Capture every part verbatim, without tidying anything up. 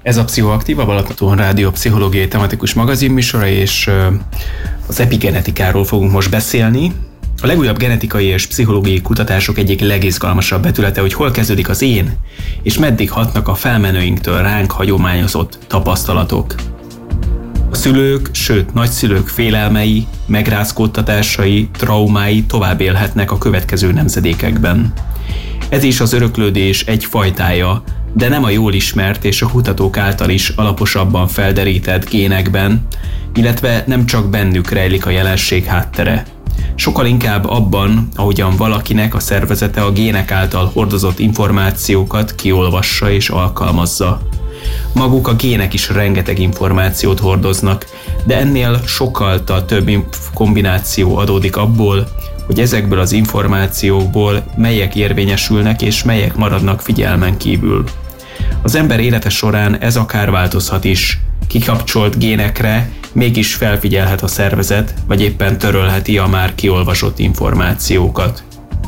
Ez a Pszichoaktív, a Balaton Rádió pszichológiai tematikus magazinműsora, és az epigenetikáról fogunk most beszélni. A legújabb genetikai és pszichológiai kutatások egyik legizgalmasabb betülete, hogy hol kezdődik az én, és meddig hatnak a felmenőinktől ránk hagyományozott tapasztalatok. A szülők, sőt nagyszülők félelmei, megrázkódtatásai, traumái tovább élhetnek a következő nemzedékekben. Ez is az öröklődés egy fajtája, de nem a jól ismert és a kutatók által is alaposabban felderített génekben, illetve nem csak bennük rejlik a jelenség háttere. Sokkal inkább abban, ahogyan valakinek a szervezete a gének által hordozott információkat kiolvassa és alkalmazza. Maguk a gének is rengeteg információt hordoznak, de ennél sokkal több kombináció adódik abból, hogy ezekből az információkból melyek érvényesülnek és melyek maradnak figyelmen kívül. Az ember élete során ez akár változhat is. Kikapcsolt génekre mégis felfigyelhet a szervezet, vagy éppen törölheti a már kiolvasott információkat.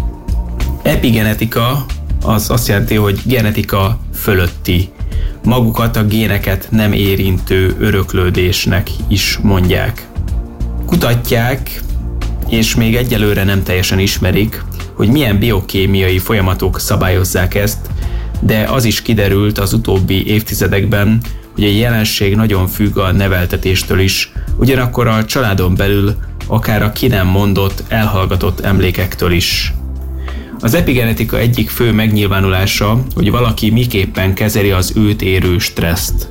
Epigenetika az azt jelenti, hogy genetika fölötti. Magukat a géneket nem érintő öröklődésnek is mondják. Kutatják, és még egyelőre nem teljesen ismerik, hogy milyen biokémiai folyamatok szabályozzák ezt, de az is kiderült az utóbbi évtizedekben, hogy a jelenség nagyon függ a neveltetéstől is, ugyanakkor a családon belül akár a ki nem mondott, elhallgatott emlékektől is. Az epigenetika egyik fő megnyilvánulása, hogy valaki miképpen kezeli az őt érő stresszt.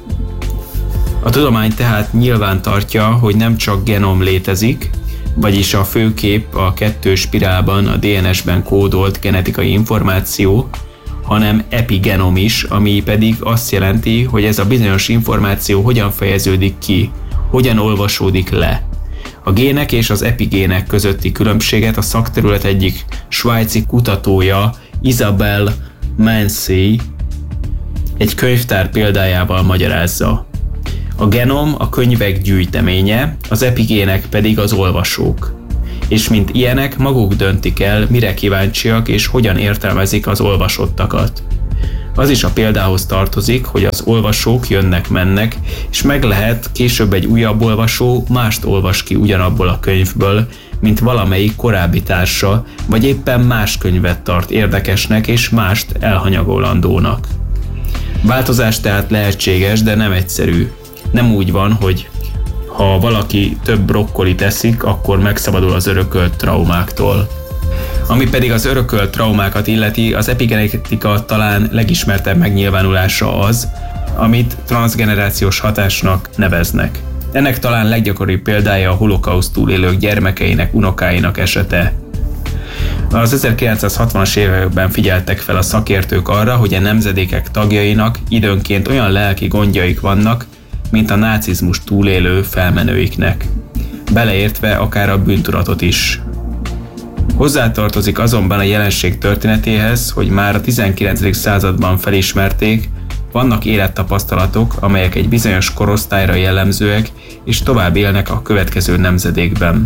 A tudomány tehát nyilván tartja, hogy nem csak genom létezik, vagyis a főkép a kettős spirálban, a dé en es-ben kódolt genetikai információ, hanem epigenom is, ami pedig azt jelenti, hogy ez a bizonyos információ hogyan fejeződik ki, hogyan olvasódik le. A gének és az epigének közötti különbséget a szakterület egyik svájci kutatója, Isabelle Mancy, egy könyvtár példájával magyarázza. A genom a könyvek gyűjteménye, az epigének pedig az olvasók. És mint ilyenek maguk döntik el, mire kíváncsiak és hogyan értelmezik az olvasottakat. Az is a példához tartozik, hogy az olvasók jönnek-mennek, és meg lehet később egy újabb olvasó mást olvas ki ugyanabból a könyvből, mint valamelyik korábbi társa, vagy éppen más könyvet tart érdekesnek és mást elhanyagolandónak. Változás tehát lehetséges, de nem egyszerű. Nem úgy van, hogy ha valaki több brokkolit eszik, akkor megszabadul az örökölt traumáktól. Ami pedig az örökölt traumákat illeti, az epigenetika talán legismertebb megnyilvánulása az, amit transzgenerációs hatásnak neveznek. Ennek talán leggyakoribb példája a holokauszt túlélők gyermekeinek, unokáinak esete. Az ezerkilencszázhatvanas években figyeltek fel a szakértők arra, hogy a nemzedékek tagjainak időnként olyan lelki gondjaik vannak, mint a nácizmus túlélő felmenőiknek, beleértve akár a bűntudatot is. Hozzátartozik azonban a jelenség történetéhez, hogy már a tizenkilencedik században felismerték, vannak élettapasztalatok, amelyek egy bizonyos korosztályra jellemzőek, és tovább élnek a következő nemzedékben.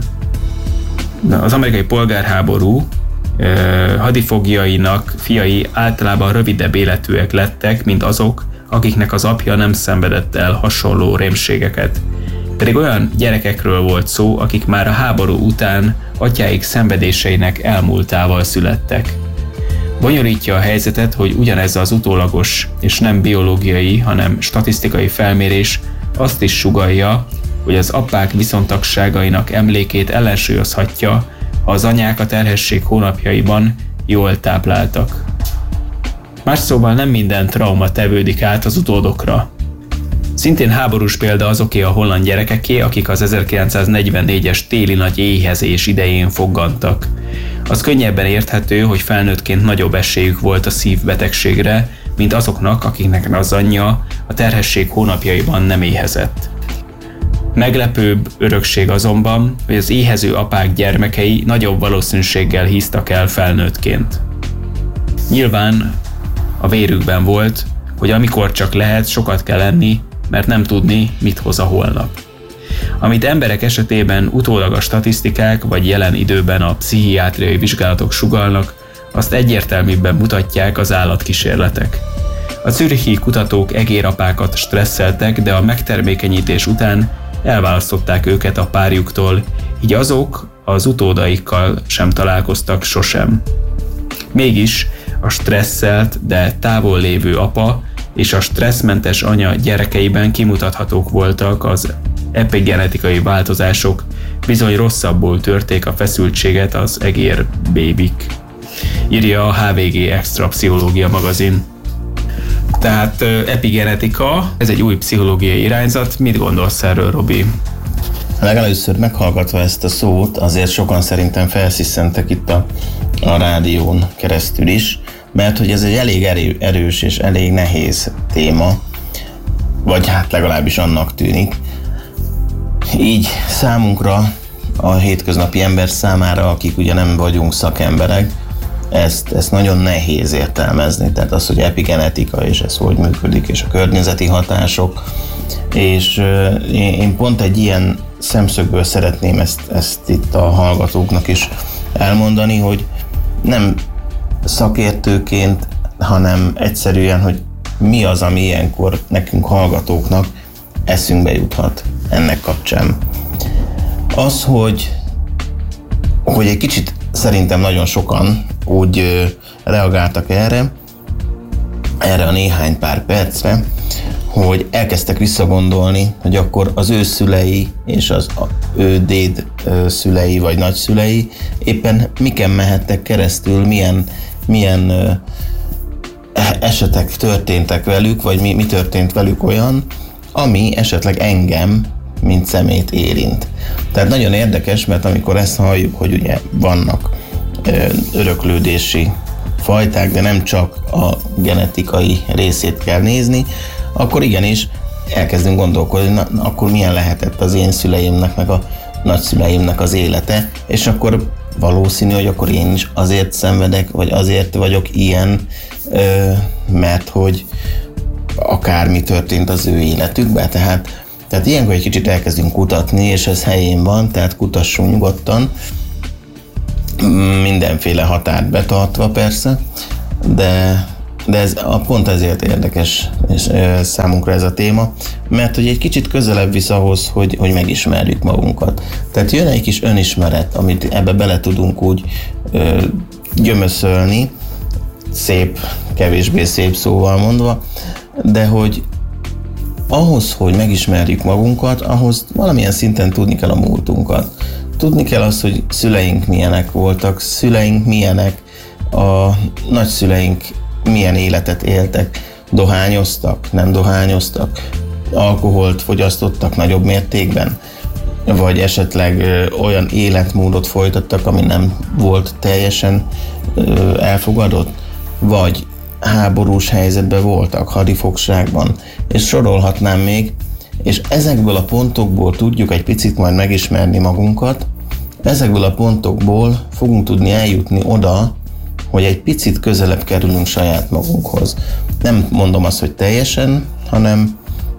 Az amerikai polgárháború eh, hadifogjainak fiai általában rövidebb életűek lettek, mint azok, akiknek az apja nem szenvedett el hasonló rémségeket. Pedig olyan gyerekekről volt szó, akik már a háború után atyáik szenvedéseinek elmúltával születtek. Bonyolítja a helyzetet, hogy ugyanez az utólagos és nem biológiai, hanem statisztikai felmérés azt is sugallja, hogy az apák viszontagságainak emlékét ellensúlyozhatja, ha az anyák a terhesség hónapjaiban jól tápláltak. Más szóval nem minden trauma tevődik át az utódokra. Szintén háborús példa azoké a holland gyerekeké, akik az ezerkilencszáznegyvennégyes téli nagy éhezés idején foggantak. Az könnyebben érthető, hogy felnőttként nagyobb esélyük volt a szívbetegségre, mint azoknak, akiknek az anyja a terhesség hónapjaiban nem éhezett. Meglepőbb örökség azonban, hogy az éhező apák gyermekei nagyobb valószínűséggel híztak el felnőttként. Nyilván a vérükben volt, hogy amikor csak lehet, sokat kell enni, mert nem tudni, mit hoz a holnap. Amit emberek esetében utólag a statisztikák vagy jelen időben a pszichiátriai vizsgálatok sugallnak, azt egyértelműbben mutatják az állatkísérletek. A zürichi kutatók egérapákat stresszeltek, de a megtermékenyítés után elválasztották őket a párjuktól, így azok az utódaikkal sem találkoztak sosem. Mégis a stresszelt, de távol lévő apa és a stresszmentes anya gyerekeiben kimutathatók voltak az epigenetikai változások, bizony rosszabbul törték a feszültséget az egér bébik, írja a há vé gé Extra Pszichológia magazin. Tehát epigenetika, ez egy új pszichológiai irányzat. Mit gondolsz erről, Robi? Legelőször meghallgatva ezt a szót, azért sokan szerintem felszisszentek itt a, a rádión keresztül is, mert hogy ez egy elég erő, erős és elég nehéz téma, vagy hát legalábbis annak tűnik. Így számunkra, a hétköznapi ember számára, akik ugye nem vagyunk szakemberek, ezt, ezt nagyon nehéz értelmezni. Tehát az, hogy epigenetika, és ez hogy működik, és a környezeti hatások. És euh, én pont egy ilyen szemszögből szeretném ezt, ezt itt a hallgatóknak is elmondani, hogy nem szakértőként, hanem egyszerűen, hogy mi az, ami ilyenkor nekünk hallgatóknak eszünkbe juthat ennek kapcsán. Az, hogy, hogy egy kicsit szerintem nagyon sokan úgy ö, reagáltak erre, erre a néhány pár percre, hogy elkezdtek visszagondolni, hogy akkor az ő szülei és az ő déd szülei vagy nagyszülei éppen miken mehettek keresztül, milyen, milyen ö, esetek történtek velük, vagy mi, mi történt velük olyan, ami esetleg engem, mint személyt érint. Tehát nagyon érdekes, mert amikor ezt halljuk, hogy ugye vannak ö, öröklődési fajták, de nem csak a genetikai részét kell nézni, akkor igenis elkezdünk gondolkodni, na, akkor milyen lehetett az én szüleimnek, meg a nagyszüleimnek az élete, és akkor valószínű, hogy akkor én is azért szenvedek, vagy azért vagyok ilyen, ö, mert hogy akármi történt az ő életükben, tehát, tehát ilyenkor egy kicsit elkezdünk kutatni, és ez helyén van, tehát kutassunk nyugodtan, mindenféle határt betartva persze, de, de ez a pont ezért érdekes és számunkra ez a téma, mert hogy egy kicsit közelebb visz ahhoz, hogy, hogy megismerjük magunkat. Tehát jön egy kis önismeret, amit ebbe bele tudunk úgy ö, gyömöszölni, szép, kevésbé szép szóval mondva, de hogy ahhoz, hogy megismerjük magunkat, ahhoz valamilyen szinten tudni kell a múltunkat. Tudni kell azt, hogy szüleink milyenek voltak, szüleink milyenek, a nagyszüleink milyen életet éltek, dohányoztak, nem dohányoztak, alkoholt fogyasztottak nagyobb mértékben, vagy esetleg ö, olyan életmódot folytattak, ami nem volt teljesen ö, elfogadott, vagy háborús helyzetben voltak, hadifogságban, és sorolhatnám még, és ezekből a pontokból tudjuk egy picit majd megismerni magunkat, ezekből a pontokból fogunk tudni eljutni oda, hogy egy picit közelebb kerülünk saját magunkhoz. Nem mondom azt, hogy teljesen, hanem,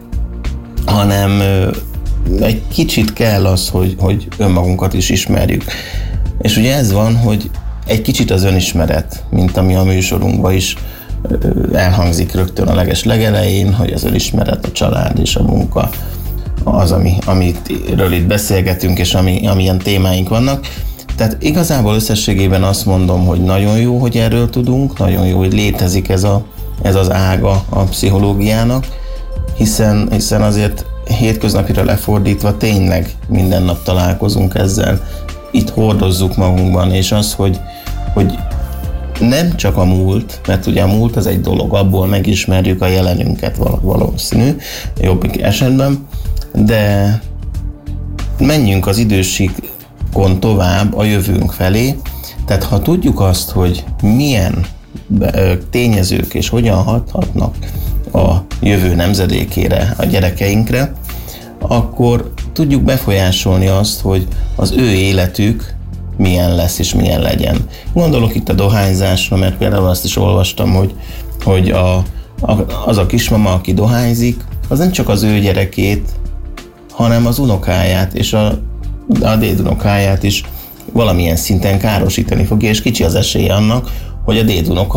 hanem egy kicsit kell az, hogy, hogy önmagunkat is ismerjük. És ugye ez van, hogy egy kicsit az önismeret, mint ami a műsorunkban is elhangzik rögtön a leges legelején, hogy az önismeret, a család és a munka az, ami, amiről itt beszélgetünk, és ami, amilyen témáink vannak. Tehát igazából összességében azt mondom, hogy nagyon jó, hogy erről tudunk, nagyon jó, hogy létezik ez, a, ez az ága a pszichológiának, hiszen, hiszen azért hétköznapira lefordítva tényleg minden nap találkozunk ezzel, itt hordozzuk magunkban, és az, hogy, hogy nem csak a múlt, mert ugye a múlt az egy dolog, abból megismerjük a jelenünket valószínű, jobbik esetben, de menjünk az idősíkon tovább a jövőnk felé, tehát ha tudjuk azt, hogy milyen tényezők és hogyan hathatnak a jövő nemzedékére, a gyerekeinkre, akkor tudjuk befolyásolni azt, hogy az ő életük milyen lesz és milyen legyen. Gondolok itt a dohányzásra, mert például azt is olvastam, hogy, hogy a, a, az a kismama, aki dohányzik, az nem csak az ő gyerekét, hanem az unokáját és a, a dédunokáját is valamilyen szinten károsítani fogja, és kicsi az esélye annak, hogy a dédunoka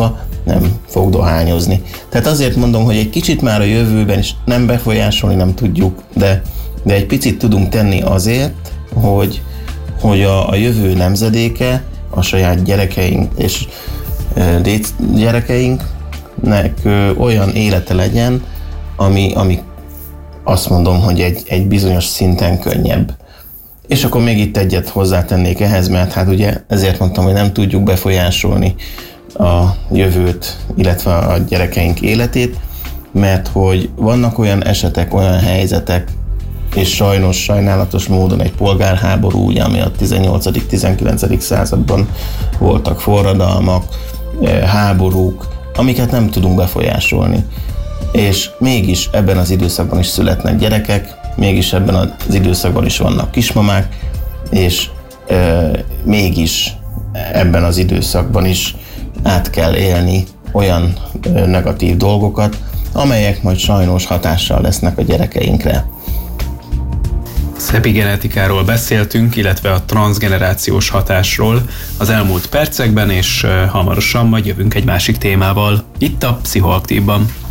nem fog dohányozni. Tehát azért mondom, hogy egy kicsit már a jövőben is nem befolyásolni nem tudjuk, de, de egy picit tudunk tenni azért, hogy, hogy a, a jövő nemzedéke, a saját gyerekeink és e, gyerekeinknek e, olyan élete legyen, ami, ami azt mondom, hogy egy, egy bizonyos szinten könnyebb. És akkor még itt egyet hozzátennék ehhez, mert hát ugye ezért mondtam, hogy nem tudjuk befolyásolni a jövőt, illetve a gyerekeink életét, mert hogy vannak olyan esetek, olyan helyzetek, és sajnos, sajnálatos módon egy polgárháború, ugye, ami a tizennyolcadik-tizenkilencedik században voltak forradalmak, háborúk, amiket nem tudunk befolyásolni. És mégis ebben az időszakban is születnek gyerekek, mégis ebben az időszakban is vannak kismamák, és e, mégis ebben az időszakban is át kell élni olyan e, negatív dolgokat, amelyek majd sajnos hatással lesznek a gyerekeinkre. Az epigenetikáról beszéltünk, illetve a transzgenerációs hatásról az elmúlt percekben, és hamarosan majd jövünk egy másik témával itt a Pszichoaktívban.